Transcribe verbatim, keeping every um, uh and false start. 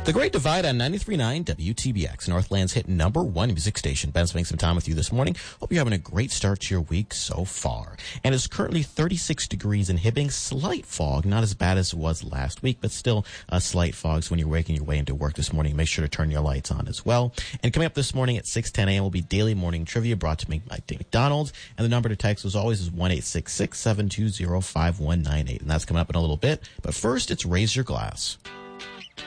The Great Divide on ninety-three point nine W T B X, Northland's hit number one music station. Ben spending some time with you this morning. Hope you're having a great start to your week so far. And it's currently thirty-six degrees in Hibbing. Slight fog, not as bad as it was last week, but still a slight fog. So when you're waking your way into work this morning, make sure to turn your lights on as well. And coming up this morning at six ten a.m. will be Daily Morning Trivia brought to me by McDonald's. And the number to text, as always, is one eight six six, seven two zero, five one nine eight. And that's coming up in a little bit. But first, it's Raise Your Glass.